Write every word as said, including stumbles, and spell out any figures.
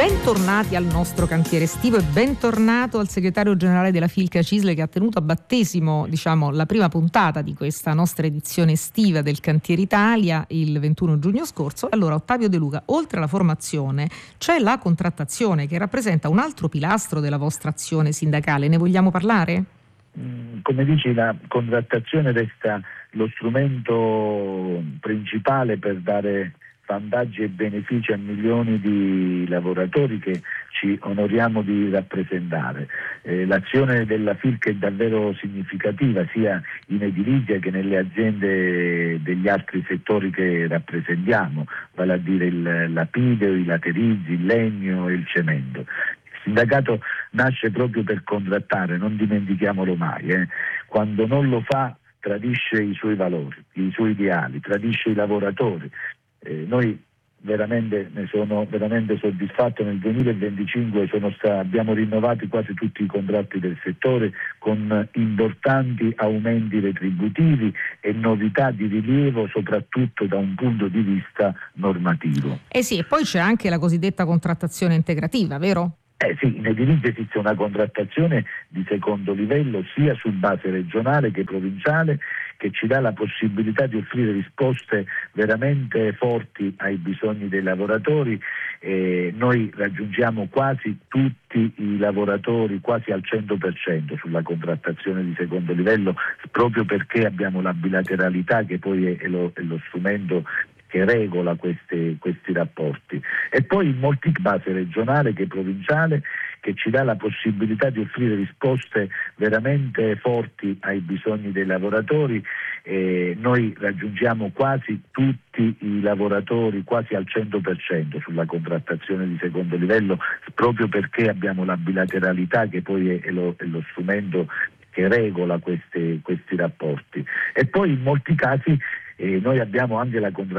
Bentornati al nostro cantiere estivo e bentornato al segretario generale della Filca Cisle, che ha tenuto a battesimo, diciamo, la prima puntata di questa nostra edizione estiva del Cantiere Italia il ventuno giugno scorso. Allora, Ottavio De Luca, oltre alla formazione c'è la contrattazione, che rappresenta un altro pilastro della vostra azione sindacale. Ne vogliamo parlare? Come dici, la contrattazione resta lo strumento principale per dare vantaggi e benefici a milioni di lavoratori che ci onoriamo di rappresentare. Eh, l'azione della Filca è davvero significativa sia in edilizia che nelle aziende degli altri settori che rappresentiamo, vale a dire il lapideo, i laterizzi, il legno e il cemento. Il sindacato nasce proprio per contrattare, non dimentichiamolo mai, eh. Quando non lo fa tradisce i suoi valori, i suoi ideali, tradisce i lavoratori. Eh, noi veramente ne sono veramente soddisfatto. Nel duemilaventicinque sono sta, abbiamo rinnovato quasi tutti i contratti del settore con importanti aumenti retributivi e novità di rilievo soprattutto da un punto di vista normativo. Eh sì, e poi c'è anche la cosiddetta contrattazione integrativa, vero? Eh sì, in edilizia esiste una contrattazione di secondo livello sia su base regionale che provinciale, che ci dà la possibilità di offrire risposte veramente forti ai bisogni dei lavoratori. Eh, noi raggiungiamo quasi tutti i lavoratori, quasi al cento per cento sulla contrattazione di secondo livello, proprio perché abbiamo la bilateralità che poi è, è, lo, è lo strumento che regola questi, questi rapporti, e poi in molti base regionale che provinciale, che ci dà la possibilità di offrire risposte veramente forti ai bisogni dei lavoratori. Eh, noi raggiungiamo quasi tutti i lavoratori, quasi al cento per cento sulla contrattazione di secondo livello, proprio perché abbiamo la bilateralità che poi è, è, lo, è lo strumento che regola questi, questi rapporti. E poi in molti casi eh, noi abbiamo anche la contrattazione